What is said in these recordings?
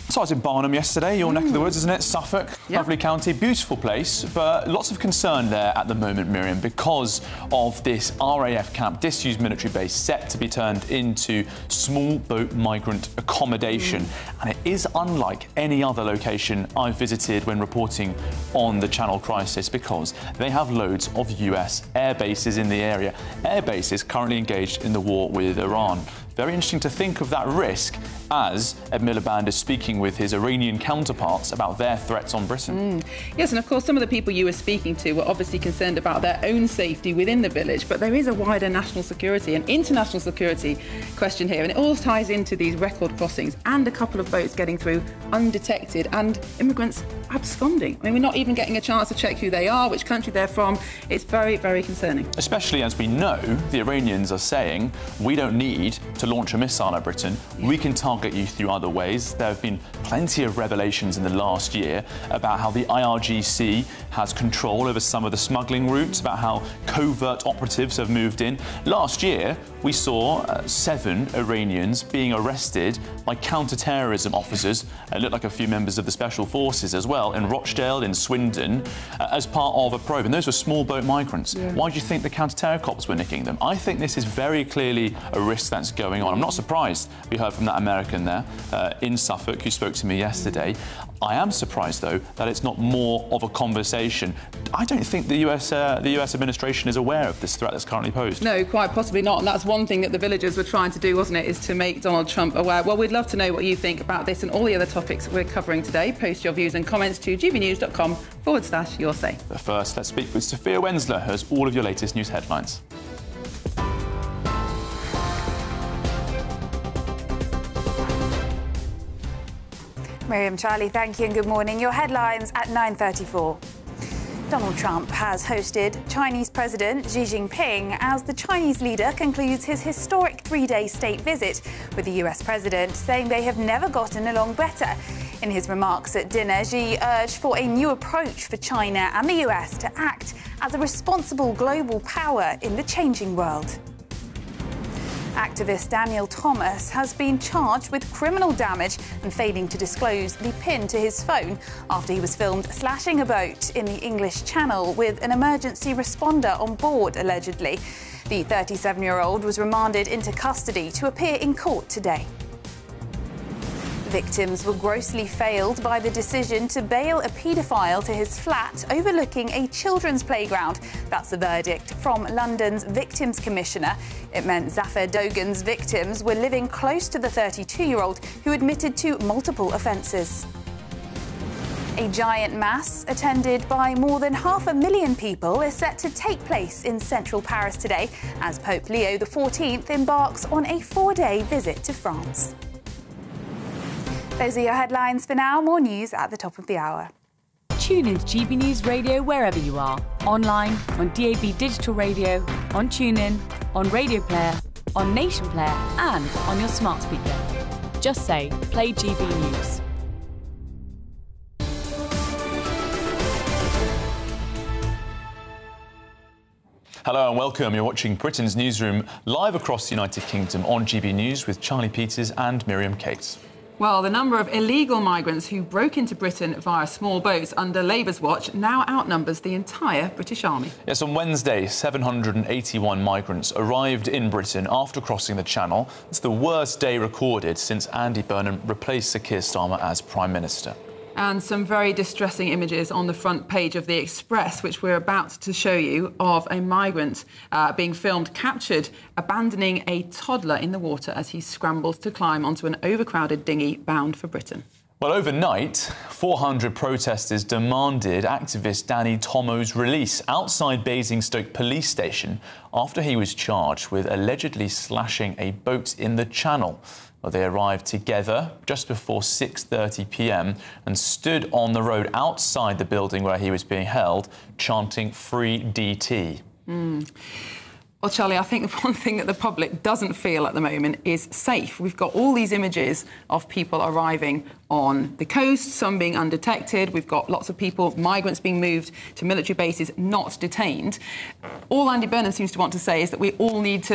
So I was in Barnham yesterday, your neck of the woods, isn't it? Suffolk, lovely county, beautiful place, but lots of concern there at the moment, Miriam, because of this RAF camp, disused military base, set to be turned into small boat migrant accommodation. And it is unlike any other location I've visited when reporting on the Channel crisis, because they have loads of US air bases in the area, air bases currently engaged in the war with Iran. Very interesting to think of that risk as Ed Miliband is speaking with his Iranian counterparts about their threats on Britain. Yes, and of course some of the people you were speaking to were obviously concerned about their own safety within the village, but there is a wider national security and international security question here, and it all ties into these record crossings and a couple of boats getting through undetected and immigrants absconding. I mean, we're not even getting a chance to check who they are, which country they're from. It's very, very concerning. Especially as we know the Iranians are saying, we don't need to launch a missile at Britain. We can target you through other ways. There have been plenty of revelations in the last year about how the IRGC has control over some of the smuggling routes, about how covert operatives have moved in. Last year, we saw 7 Iranians being arrested by counter-terrorism officers. It looked like a few members of the special forces as well, in Rochdale, in Swindon, as part of a probe. And those were small boat migrants. Why do you think the counter-terror cops were nicking them? I think this is very clearly a risk that's going on. I'm not surprised we heard from that American there in Suffolk who spoke to me yesterday. I am surprised, though, that it's not more of a conversation. I don't think the US administration is aware of this threat that's currently posed. No, quite possibly not. And that's one thing that the villagers were trying to do, wasn't it, is to make Donald Trump aware. Well, we'd love to know what you think about this and all the other topics we're covering today. Post your views and comments to gbnews.com/your say. But first, let's speak with Sophia Wensler, who has all of your latest news headlines. Miriam, Charlie, thank you and good morning. Your headlines at 9:34. Donald Trump has hosted Chinese President Xi Jinping as the Chinese leader concludes his historic 3-day state visit, with the US president saying they have never gotten along better. In his remarks at dinner, Xi urged for a new approach for China and the US to act as a responsible global power in the changing world. Activist Daniel Thomas has been charged with criminal damage and failing to disclose the PIN to his phone after he was filmed slashing a boat in the English Channel with an emergency responder on board, allegedly. The 37-year-old was remanded into custody to appear in court today. Victims were grossly failed by the decision to bail a paedophile to his flat overlooking a children's playground. That's the verdict from London's Victims Commissioner. It meant Zafar Dogan's victims were living close to the 32-year-old who admitted to multiple offences. A giant mass attended by more than 500,000 people is set to take place in central Paris today as Pope Leo XIV embarks on a 4-day visit to France. Those are your headlines for now. More news at the top of the hour. Tune in to GB News Radio wherever you are. Online, on DAB Digital Radio, on TuneIn, on Radio Player, on Nation Player and on your smart speaker. Just say, play GB News. Hello and welcome. You're watching Britain's Newsroom live across the United Kingdom on GB News with Charlie Peters and Miriam Cates. Well, the number of illegal migrants who broke into Britain via small boats under Labour's watch now outnumbers the entire British Army. Yes, on Wednesday, 781 migrants arrived in Britain after crossing the Channel. It's the worst day recorded since Andy Burnham replaced Sir Keir Starmer as Prime Minister. And some very distressing images on the front page of The Express, which we're about to show you, of a migrant being filmed, captured, abandoning a toddler in the water as he scrambles to climb onto an overcrowded dinghy bound for Britain. Well, overnight, 400 protesters demanded activist Danny Tomo's release outside Basingstoke police station after he was charged with allegedly slashing a boat in the Channel. Well, they arrived together just before 6:30 p.m. and stood on the road outside the building where he was being held, chanting "Free DT." Well, Charlie, I think the one thing that the public doesn't feel at the moment is safe. We've got all these images of people arriving on the coast, some being undetected. We've got lots of people, migrants being moved to military bases, not detained. All Andy Burnham seems to want to say is that we all need to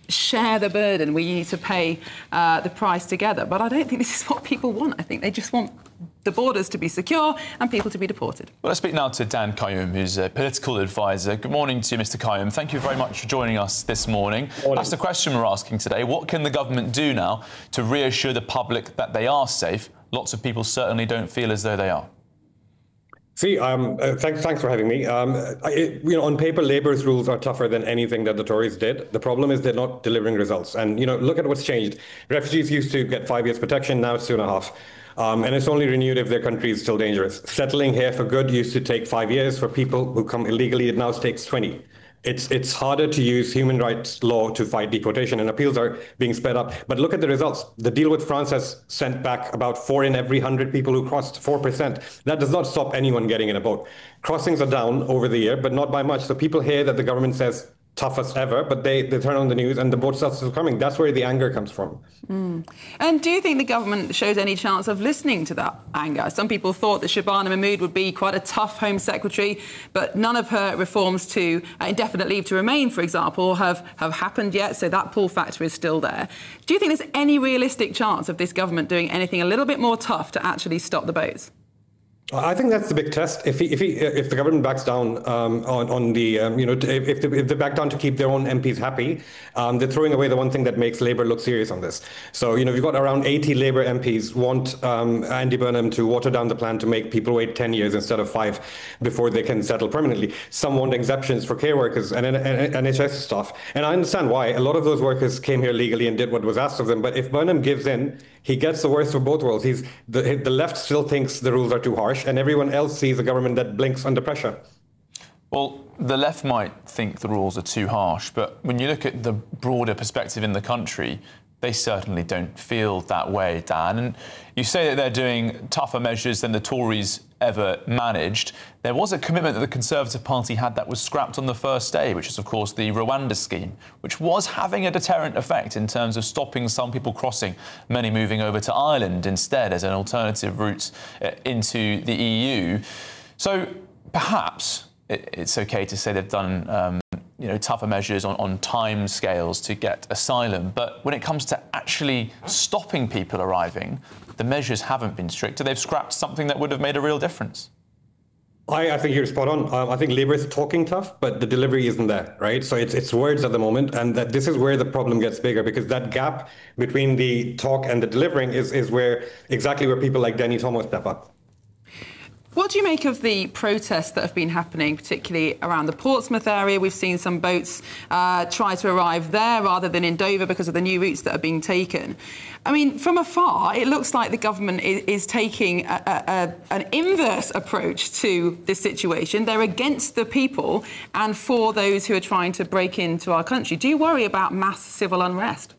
share the burden. We need to pay the price together. But I don't think this is what people want. I think they just want the borders to be secure and people to be deported. Well, let's speak now to Dan Qayyum, who's a political advisor. Good morning to you, Mr. Qayyum. Thank you very much for joining us this morning. That's the question we're asking today. What can the government do now to reassure the public that they are safe? Lots of people certainly don't feel as though they are. See, thanks for having me. On paper, Labour's rules are tougher than anything that the Tories did. The problem is they're not delivering results. And, look at what's changed. Refugees used to get 5 years protection, now it's 2.5. And it's only renewed if their country is still dangerous. Settling here for good used to take 5 years. For people who come illegally, it now takes 20. It's harder to use human rights law to fight deportation, and appeals are being sped up. But look at the results. The deal with France has sent back about 4 in every 100 people who crossed, 4%. That does not stop anyone getting in a boat. Crossings are down over the year, but not by much. So people hear that the government says toughest ever, but they turn on the news and the boats are still coming. That's where the anger comes from. And do you think the government shows any chance of listening to that anger? Some people thought that Shabana Mahmood would be quite a tough Home Secretary, but none of her reforms to indefinite leave to remain, for example, have happened yet, so that pull factor is still there. Do you think there's any realistic chance of this government doing anything a little bit more tough to actually stop the boats? I think that's the big test. If the government backs down if they back down to keep their own MPs happy, they're throwing away the one thing that makes Labour look serious on this. So we've got around 80 Labour MPs want Andy Burnham to water down the plan to make people wait 10 years instead of 5 before they can settle permanently. Some want exemptions for care workers and NHS staff, and I understand why. A lot of those workers came here legally and did what was asked of them. But if Burnham gives in, he gets the worst of both worlds. The left still thinks the rules are too harsh, and everyone else sees a government that blinks under pressure. Well, the left might think the rules are too harsh, but when you look at the broader perspective in the country, they certainly don't feel that way, Dan. And you say that they're doing tougher measures than the Tories ever managed. There was a commitment that the Conservative Party had that was scrapped on the first day, which is, of course, the Rwanda scheme, which was having a deterrent effect in terms of stopping some people crossing, many moving over to Ireland instead as an alternative route into the EU. So perhaps it's OK to say they've done tougher measures on time scales to get asylum. But when it comes to actually stopping people arriving, the measures haven't been stricter. They've scrapped something that would have made a real difference. I think you're spot on. I think Labour is talking tough, but the delivery isn't there, right? So it's words at the moment, and this is where the problem gets bigger, because that gap between the talk and the delivering is exactly where people like Denny Thomas step up. What do you make of the protests that have been happening, particularly around the Portsmouth area? We've seen some boats try to arrive there rather than in Dover because of the new routes that are being taken. I mean, from afar, it looks like the government is taking an inverse approach to this situation. They're against the people and for those who are trying to break into our country. Do you worry about mass civil unrest?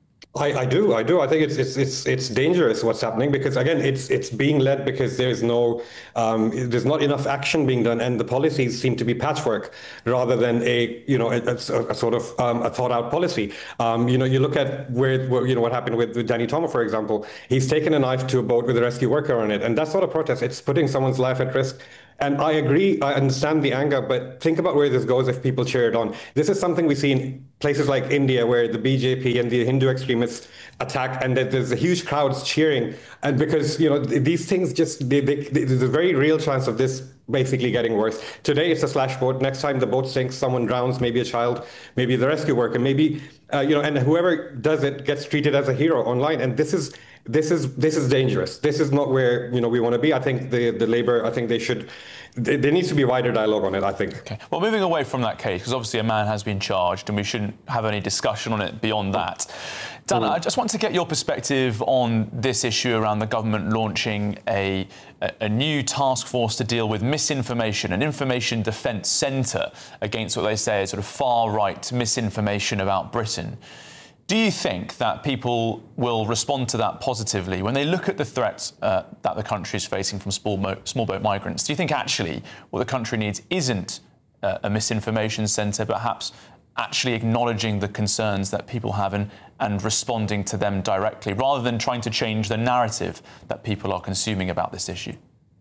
I do. I think it's dangerous what's happening, because again it's being led because there's not enough action being done, and the policies seem to be patchwork rather than a sort of a thought out policy. You look at where what happened with Danny Thomas, for example. He's taken a knife to a boat with a rescue worker on it, and that's not a protest. It's putting someone's life at risk. And I agree, I understand the anger, but think about where this goes if people cheer it on. This is something we see in places like India, where the BJP and the Hindu extremists attack, and there's a huge crowds cheering. And because, these things there's a very real chance of this basically getting worse. Today it's a slash boat. Next time the boat sinks, someone drowns, maybe a child, maybe the rescue worker, maybe, and whoever does it gets treated as a hero online. And this is dangerous. This is not where we want to be. I think the Labour, I think there needs to be wider dialogue on it, I think. Okay. Well, moving away from that case, because obviously a man has been charged and we shouldn't have any discussion on it beyond that. Dan, I just want to get your perspective on this issue around the government launching a new task force to deal with misinformation, an information defence centre against what they say is sort of far-right misinformation about Britain. Do you think that people will respond to that positively when they look at the threats that the country is facing from small boat migrants? Do you think actually what the country needs isn't a misinformation centre, but perhaps actually acknowledging the concerns that people have and responding to them directly, rather than trying to change the narrative that people are consuming about this issue?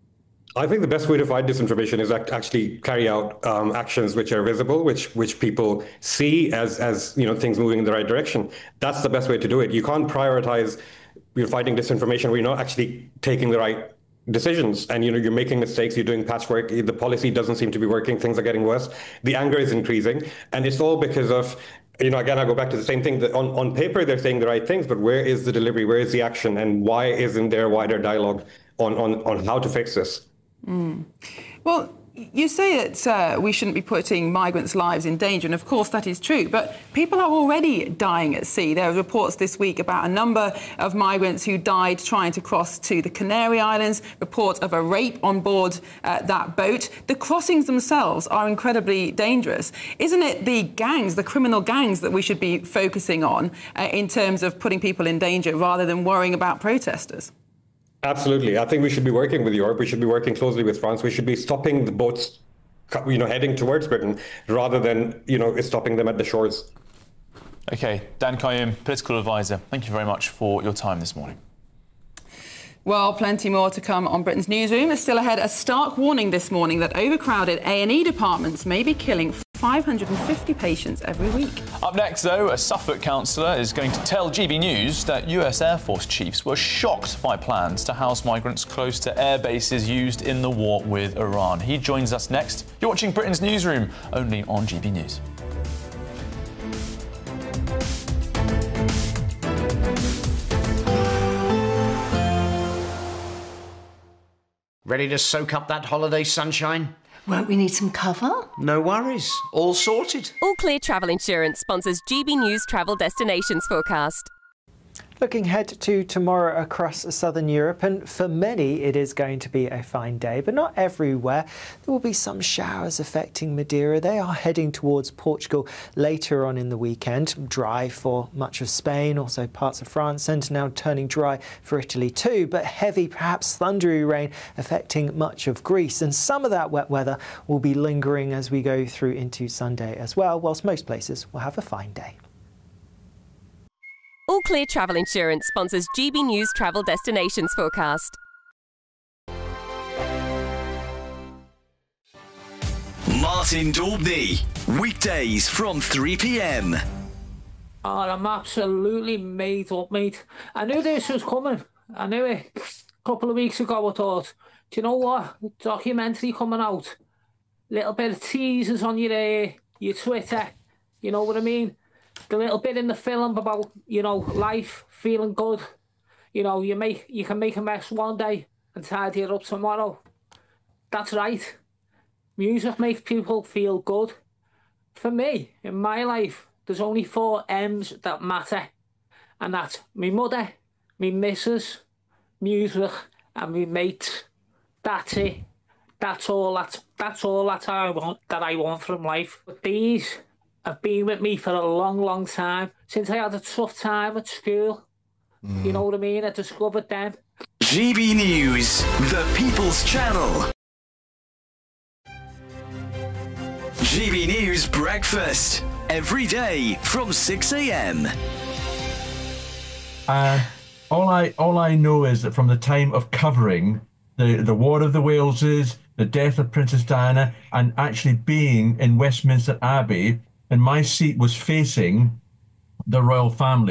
I think the best way to fight disinformation is actually carry out actions which are visible, which people see as things moving in the right direction. That's the best way to do it. You can't prioritize you're fighting disinformation where you're not actually taking the right decisions, and you're making mistakes, you're doing patchwork, the policy doesn't seem to be working, things are getting worse, the anger is increasing, and it's all because of again, I go back to the same thing that on paper they're saying the right things, but where is the delivery, where is the action, and why isn't there wider dialogue on how to fix this? Well, you say that we shouldn't be putting migrants' lives in danger, and of course that is true, but people are already dying at sea. There are reports this week about a number of migrants who died trying to cross to the Canary Islands, reports of a rape on board that boat. The crossings themselves are incredibly dangerous. Isn't it the gangs, the criminal gangs, that we should be focusing on in terms of putting people in danger rather than worrying about protesters? Absolutely. I think we should be working with Europe. We should be working closely with France. We should be stopping the boats, heading towards Britain rather than, stopping them at the shores. OK, Dan Qayyum, political advisor, thank you very much for your time this morning. Well, plenty more to come on Britain's Newsroom. There's still ahead a stark warning this morning that overcrowded A&E departments may be killing 550 patients every week. Up next, though, a Suffolk councillor is going to tell GB News that US Air Force chiefs were shocked by plans to house migrants close to air bases used in the war with Iran. He joins us next. You're watching Britain's Newsroom, only on GB News. Ready to soak up that holiday sunshine? Won't we need some cover? No worries. All sorted. All Clear Travel Insurance sponsors GB News Travel Destinations Forecast. Looking ahead to tomorrow across southern Europe, and for many it is going to be a fine day, but not everywhere. There will be some showers affecting Madeira. They are heading towards Portugal later on in the weekend. Dry for much of Spain, also parts of France, and now turning dry for Italy too, but heavy, perhaps thundery rain affecting much of Greece. And some of that wet weather will be lingering as we go through into Sunday as well, whilst most places will have a fine day. All Clear Travel Insurance sponsors GB News Travel Destinations Forecast. Martin Daubney, weekdays from 3 p.m. Oh, I'm absolutely made up, mate. I knew this was coming. I knew it. A couple of weeks ago I thought, do you know what? Documentary coming out. Little bit of teasers on your Twitter. You know what I mean? The little bit in the film about, life, feeling good. You can make a mess one day and tidy it up tomorrow. That's right. Music makes people feel good. For me, in my life, there's only 4 M's that matter. And that's me mother, me missus, music, and me mates. That's it. That's all that I want from life. But these have been with me for a long, long time. Since I had a tough time at school. You know what I mean? I discovered them. GB News, the People's Channel. GB News Breakfast, every day from 6 a.m. All I know is that from the time of covering the War of the Waleses, the death of Princess Diana, and actually being in Westminster Abbey, and my seat was facing the royal family.